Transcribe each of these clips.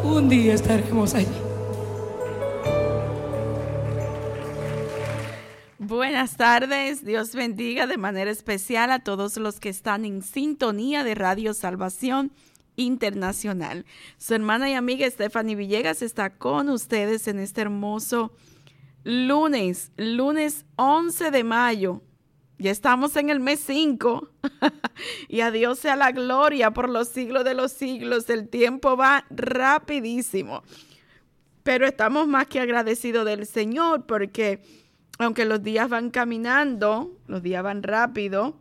un día estaremos allí. Buenas tardes, Dios bendiga de manera especial a todos los que están en sintonía de Radio Salvación Internacional. Su hermana y amiga Stephanie Villegas está con ustedes en este hermoso lunes 11 de mayo. Ya estamos en el mes 5 y a Dios sea la gloria por los siglos de los siglos. El tiempo va rapidísimo, pero estamos más que agradecidos del Señor porque aunque los días van caminando, los días van rápido,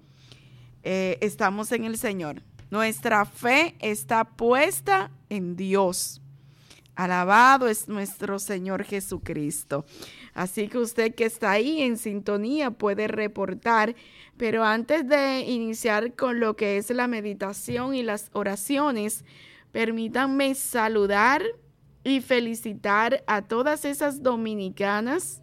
estamos en el Señor. Nuestra fe está puesta en Dios. Alabado es nuestro Señor Jesucristo. Así que usted que está ahí en sintonía puede reportar. Pero antes de iniciar con lo que es la meditación y las oraciones, permítanme saludar y felicitar a todas esas dominicanas,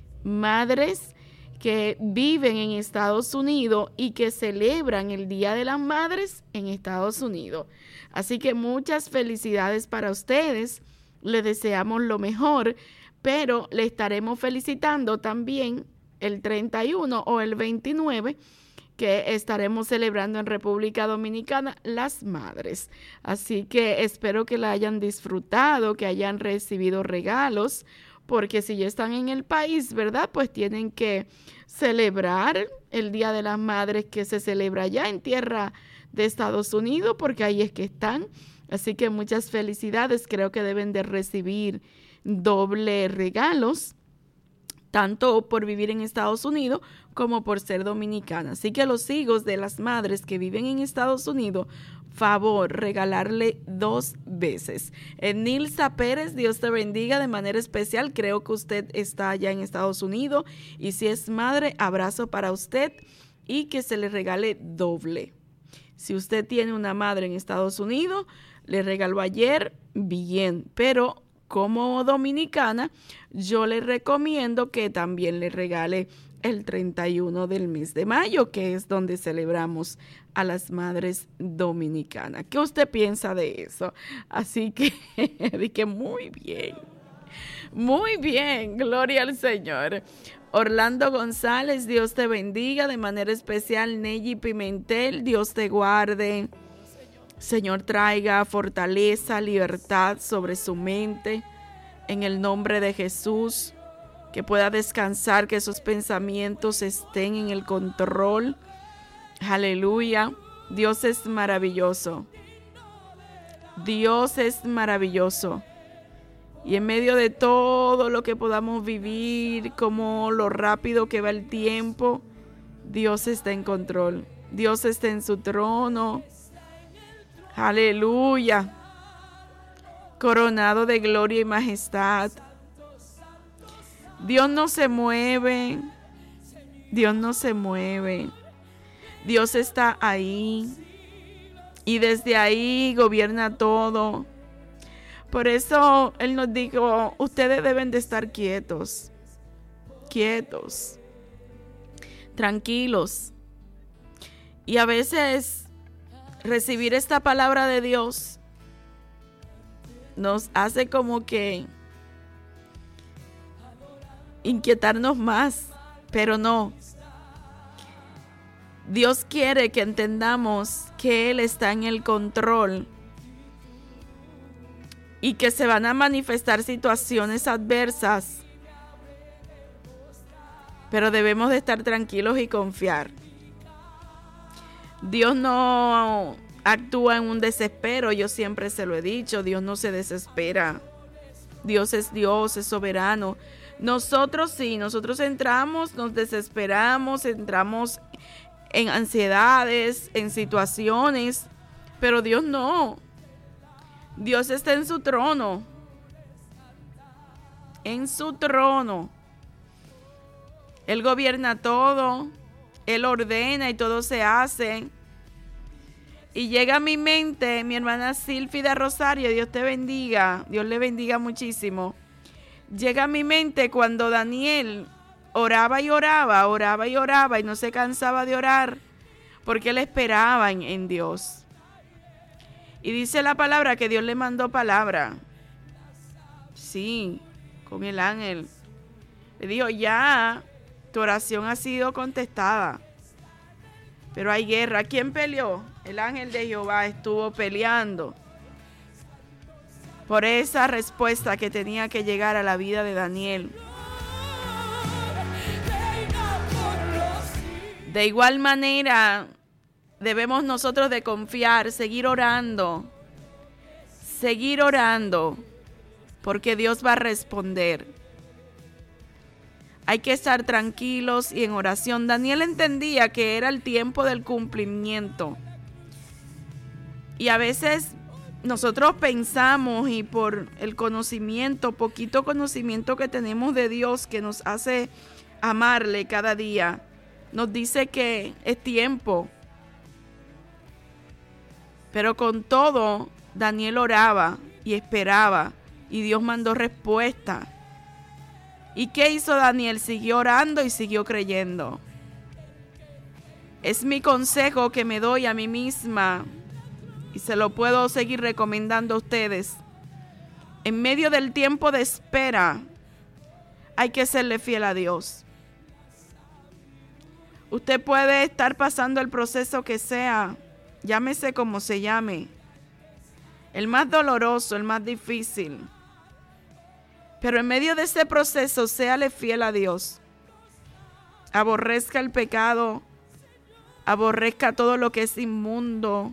madres que viven en Estados Unidos y que celebran el Día de las Madres en Estados Unidos. Así que muchas felicidades para ustedes. Les deseamos lo mejor, pero le estaremos felicitando también el 31 o el 29 que estaremos celebrando en República Dominicana las madres. Así que espero que la hayan disfrutado, que hayan recibido regalos, porque si ya están en el país, ¿verdad? Pues tienen que celebrar el Día de las Madres que se celebra allá en tierra de Estados Unidos, porque ahí es que están. Así que muchas felicidades. Creo que deben de recibir doble regalos, tanto por vivir en Estados Unidos como por ser dominicana. Así que a los hijos de las madres que viven en Estados Unidos, favor, regalarle 2 veces. Nilsa Pérez, Dios te bendiga de manera especial. Creo que usted está allá en Estados Unidos y si es madre, abrazo para usted y que se le regale doble. Si usted tiene una madre en Estados Unidos, le regaló ayer, bien, pero como dominicana, yo le recomiendo que también le regale el 31 del mes de mayo, que es donde celebramos a las madres dominicanas. ¿Qué usted piensa de eso? Así que, dije, muy bien, gloria al Señor. Orlando González, Dios te bendiga de manera especial. Neji Pimentel, Dios te guarde. Señor, traiga fortaleza, libertad sobre su mente, en el nombre de Jesús, que pueda descansar, que esos pensamientos estén en el control. Aleluya. Dios es maravilloso. Dios es maravilloso. Y en medio de todo lo que podamos vivir, como lo rápido que va el tiempo, Dios está en control. Dios está en su trono. Aleluya. Coronado de gloria y majestad. Dios no se mueve. Dios no se mueve. Dios está ahí. Y desde ahí gobierna todo. Por eso Él nos dijo, ustedes deben de estar quietos. Quietos. Tranquilos. Y a veces recibir esta palabra de Dios nos hace como que inquietarnos más, pero no. Dios quiere que entendamos que Él está en el control y que se van a manifestar situaciones adversas, pero debemos de estar tranquilos y confiar. Dios no actúa en un desespero, yo siempre se lo he dicho, Dios no se desespera. Dios, es soberano. Nosotros sí, nosotros entramos, nos desesperamos, entramos en ansiedades, en situaciones, pero Dios no. Dios está en su trono. En su trono. Él gobierna todo. Él ordena y todo se hace. Y llega a mi mente mi hermana Silfida Rosario, Dios te bendiga, Dios le bendiga muchísimo. Llega a mi mente cuando Daniel oraba y oraba y no se cansaba de orar porque él esperaba en Dios. Y dice la palabra que Dios le mandó palabra. Sí, con el ángel. Le dijo, ya, tu oración ha sido contestada. Pero hay guerra. ¿Quién peleó? El ángel de Jehová estuvo peleando por esa respuesta que tenía que llegar a la vida de Daniel. De igual manera, debemos nosotros de confiar, seguir orando, porque Dios va a responder. Hay que estar tranquilos y en oración. Daniel entendía que era el tiempo del cumplimiento. Y a veces nosotros pensamos, y por el conocimiento, poquito conocimiento que tenemos de Dios, que nos hace amarle cada día, nos dice que es tiempo. Pero con todo, Daniel oraba y esperaba, y Dios mandó respuesta. ¿Y qué hizo Daniel? Siguió orando y siguió creyendo. Es mi consejo que me doy a mí misma, y se lo puedo seguir recomendando a ustedes. En medio del tiempo de espera, hay que serle fiel a Dios. Usted puede estar pasando el proceso que sea, llámese como se llame, el más doloroso, el más difícil. Pero en medio de ese proceso, séale fiel a Dios. Aborrezca el pecado, aborrezca todo lo que es inmundo.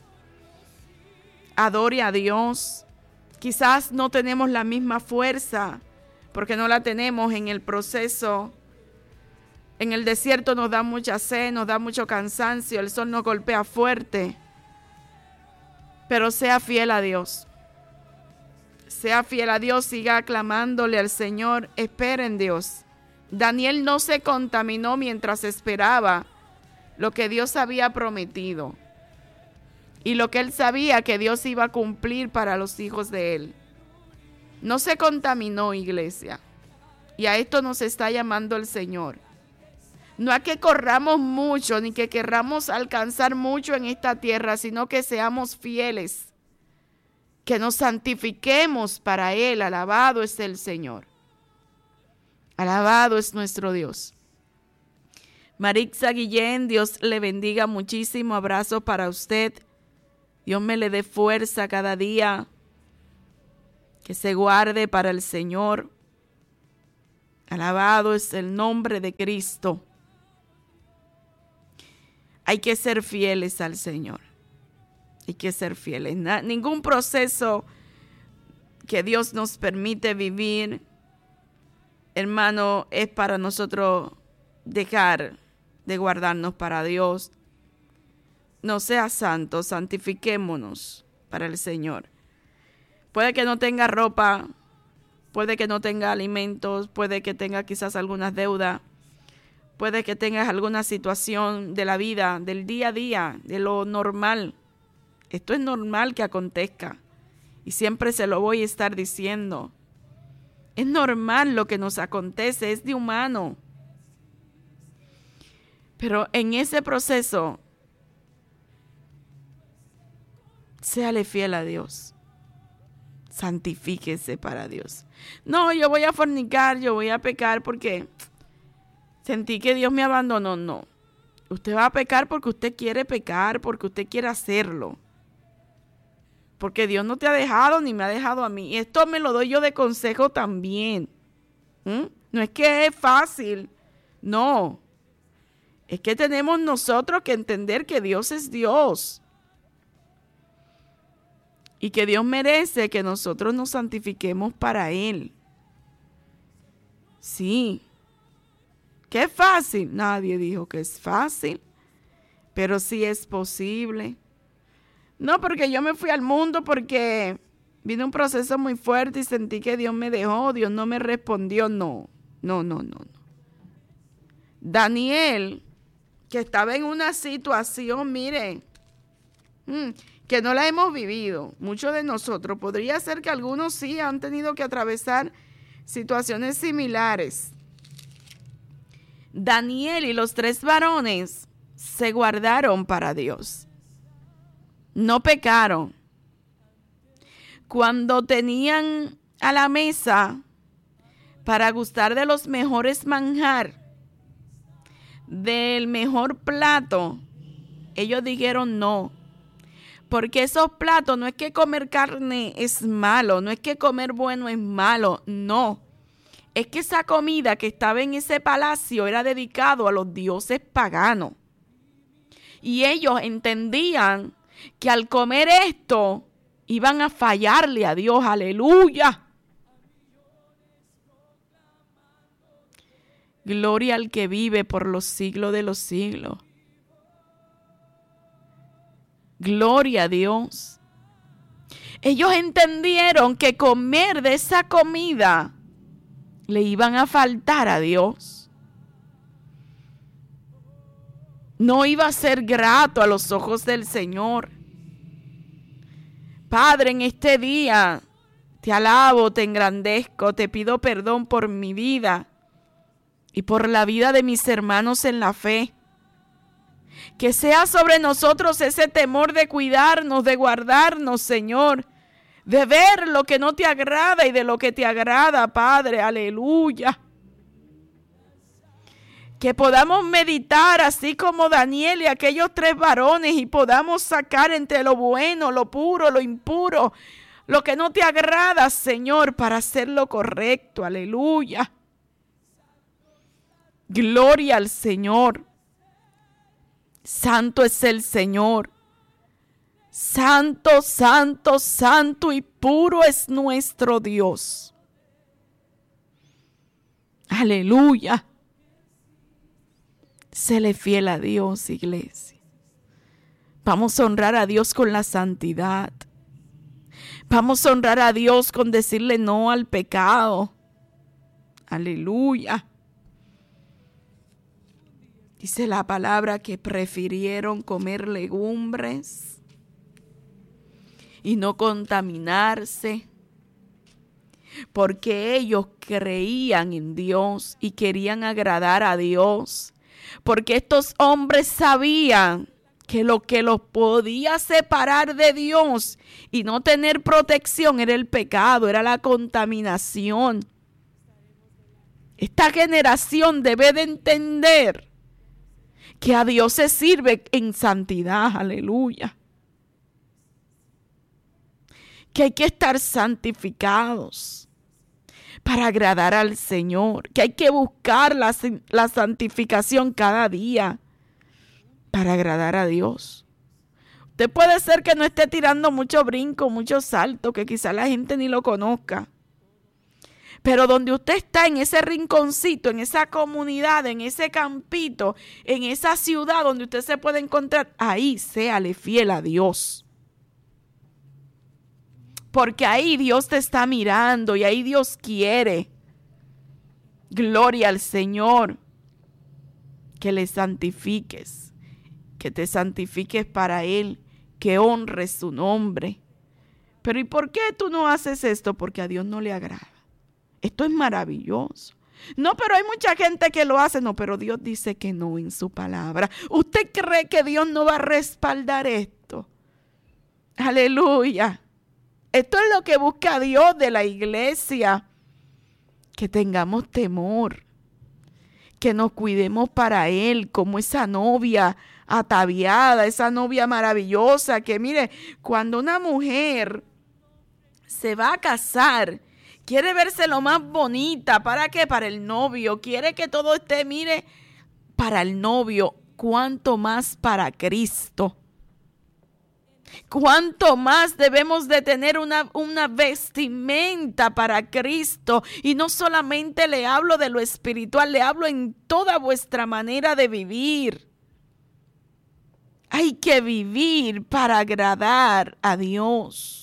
Adore a Dios. Quizás no tenemos la misma fuerza, porque no la tenemos en el proceso. En el desierto nos da mucha sed, nos da mucho cansancio, el sol nos golpea fuerte. Pero sea fiel a Dios. Sea fiel a Dios, siga clamándole al Señor, espere en Dios. Daniel no se contaminó mientras esperaba lo que Dios había prometido y lo que él sabía que Dios iba a cumplir para los hijos de él. No se contaminó, iglesia, y a esto nos está llamando el Señor. No a que corramos mucho ni que querramos alcanzar mucho en esta tierra, sino que seamos fieles, que nos santifiquemos para Él. Alabado es el Señor. Alabado es nuestro Dios. Marixa Guillén, Dios le bendiga muchísimo. Abrazo para usted. Dios me le dé fuerza cada día. Que se guarde para el Señor. Alabado es el nombre de Cristo. Hay que ser fieles al Señor. Hay que ser fieles. Ningún proceso que Dios nos permite vivir, hermano, es para nosotros dejar de guardarnos para Dios. No sea santo, santifiquémonos para el Señor. Puede que no tenga ropa, puede que no tenga alimentos, puede que tenga quizás algunas deudas, puede que tengas alguna situación de la vida, del día a día, de lo normal. Esto es normal que acontezca y siempre se lo voy a estar diciendo. Es normal lo que nos acontece, es de humano. Pero en ese proceso, séale fiel a Dios. Santifíquese para Dios. No, yo voy a fornicar, yo voy a pecar porque sentí que Dios me abandonó. No. Usted va a pecar porque usted quiere pecar, porque usted quiere hacerlo. Porque Dios no te ha dejado ni me ha dejado a mí. Y esto me lo doy yo de consejo también. No es que es fácil. No. Es que tenemos nosotros que entender que Dios es Dios. Y que Dios merece que nosotros nos santifiquemos para Él. Sí. ¿Qué es fácil? Nadie dijo que es fácil. Pero sí es posible. No, porque yo me fui al mundo porque vino un proceso muy fuerte y sentí que Dios me dejó, Dios no me respondió. No. Daniel, que estaba en una situación, miren, que no la hemos vivido. Muchos de nosotros, podría ser que algunos sí han tenido que atravesar situaciones similares. Daniel y los 3 varones se guardaron para Dios. No pecaron. Cuando tenían a la mesa para gustar de los mejores manjar, del mejor plato, ellos dijeron no. Porque esos platos, no es que comer carne es malo, no es que comer bueno es malo, no. Es que esa comida que estaba en ese palacio era dedicado a los dioses paganos. Y ellos entendían que al comer esto iban a fallarle a Dios. ¡Aleluya! Gloria al que vive por los siglos de los siglos. Gloria a Dios. Ellos entendieron que comer de esa comida le iban a faltar a Dios. No iba a ser grato a los ojos del Señor. Padre, en este día te alabo, te engrandezco, te pido perdón por mi vida y por la vida de mis hermanos en la fe. Que sea sobre nosotros ese temor de cuidarnos, de guardarnos, Señor, de ver lo que no te agrada y de lo que te agrada, Padre. Aleluya. Que podamos meditar así como Daniel y aquellos 3 varones y podamos sacar entre lo bueno, lo puro, lo impuro, lo que no te agrada, Señor, para hacer lo correcto. Aleluya. Gloria al Señor. Santo es el Señor. Santo, santo, santo y puro es nuestro Dios. Aleluya. Séle fiel a Dios, iglesia. Vamos a honrar a Dios con la santidad. Vamos a honrar a Dios con decirle no al pecado. Aleluya. Dice la palabra que prefirieron comer legumbres y no contaminarse, porque ellos creían en Dios y querían agradar a Dios, porque estos hombres sabían que lo que los podía separar de Dios y no tener protección era el pecado, era la contaminación. Esta generación debe de entender que a Dios se sirve en santidad, aleluya. Que hay que estar santificados para agradar al Señor, que hay que buscar la santificación cada día para agradar a Dios. Usted puede ser que no esté tirando mucho brinco, mucho salto, que quizá la gente ni lo conozca. Pero donde usted está, en ese rinconcito, en esa comunidad, en ese campito, en esa ciudad donde usted se puede encontrar, ahí séale fiel a Dios. Porque ahí Dios te está mirando y ahí Dios quiere. Gloria al Señor. Que le santifiques, que te santifiques para Él, que honres su nombre. Pero ¿y por qué tú no haces esto? Porque a Dios no le agrada. Esto es maravilloso. No, pero hay mucha gente que lo hace. No, pero Dios dice que no en su palabra. ¿Usted cree que Dios no va a respaldar esto? Aleluya. Esto es lo que busca Dios de la iglesia. Que tengamos temor. Que nos cuidemos para Él como esa novia ataviada, esa novia maravillosa. Que mire, cuando una mujer se va a casar, quiere verse lo más bonita. ¿Para qué? Para el novio. Quiere que todo esté, mire, para el novio. ¿Cuánto más para Cristo? ¿Cuánto más debemos de tener una vestimenta para Cristo? Y no solamente le hablo de lo espiritual, le hablo en toda vuestra manera de vivir. Hay que vivir para agradar a Dios.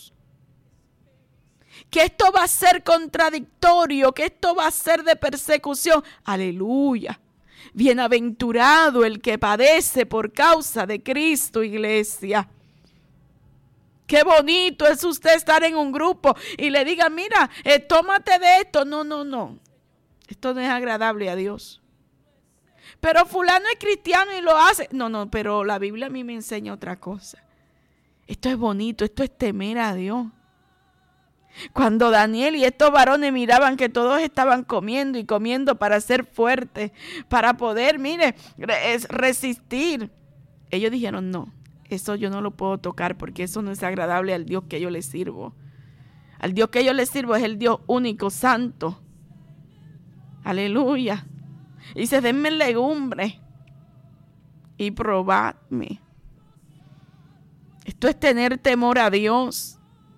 Que esto va a ser contradictorio, que esto va a ser de persecución. Aleluya. Bienaventurado el que padece por causa de Cristo, iglesia. Qué bonito es usted estar en un grupo y le diga, mira, tómate de esto. No. Esto no es agradable a Dios. Pero fulano es cristiano y lo hace. No, pero la Biblia a mí me enseña otra cosa. Esto es bonito, esto es temer a Dios. Cuando Daniel y estos varones miraban que todos estaban comiendo y comiendo para ser fuertes, para poder, resistir. Ellos dijeron, no, eso yo no lo puedo tocar porque eso no es agradable al Dios que yo le sirvo. Al Dios que yo le sirvo es el Dios único, santo. Aleluya. Y dice, denme legumbre y probadme. Esto es tener temor a Dios.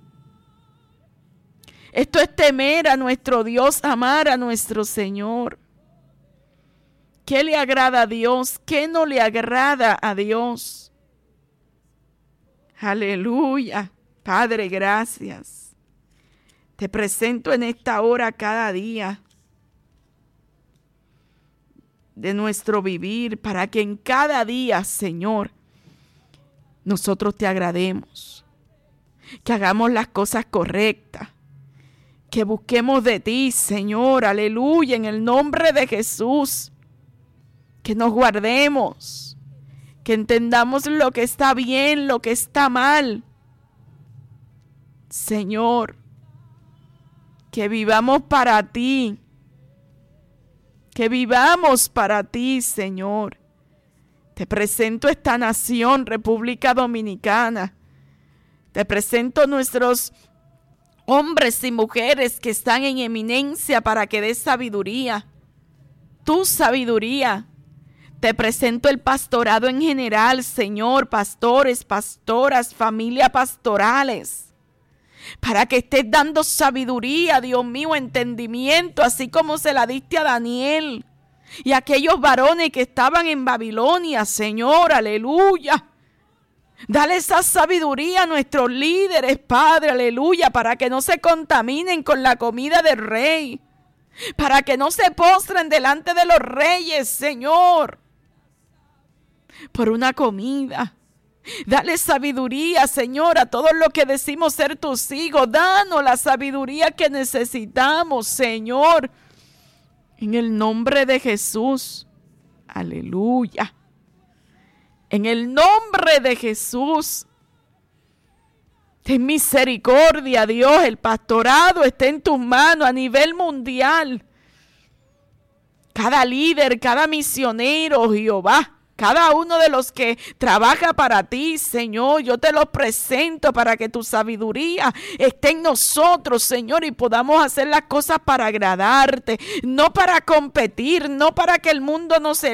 Esto es temer a nuestro Dios, amar a nuestro Señor. ¿Qué le agrada a Dios? ¿Qué no le agrada a Dios? Aleluya. Padre, gracias. Te presento en esta hora cada día de nuestro vivir, para que en cada día, Señor, nosotros te agrademos, que hagamos las cosas correctas, que busquemos de ti, Señor, aleluya, en el nombre de Jesús, que nos guardemos, que entendamos lo que está bien, lo que está mal, Señor, que vivamos para ti, que vivamos para ti, Señor. Te presento esta nación, República Dominicana. Te presento nuestros hombres y mujeres que están en eminencia para que des sabiduría. Tu sabiduría. Te presento el pastorado en general, Señor, pastores, pastoras, familias pastorales. Para que estés dando sabiduría, Dios mío, entendimiento, así como se la diste a Daniel y a aquellos varones que estaban en Babilonia, Señor, aleluya. Dale esa sabiduría a nuestros líderes, Padre, aleluya, para que no se contaminen con la comida del rey, para que no se postren delante de los reyes, Señor, por una comida. Dale sabiduría, Señor, a todos los que decimos ser tus hijos. Danos la sabiduría que necesitamos, Señor, en el nombre de Jesús. Aleluya. En el nombre de Jesús. Ten misericordia, Dios. El pastorado está en tus manos a nivel mundial. Cada líder, cada misionero, Jehová. Cada uno de los que trabaja para ti, Señor, yo te los presento para que tu sabiduría esté en nosotros, Señor, y podamos hacer las cosas para agradarte, no para competir, no para que el mundo nos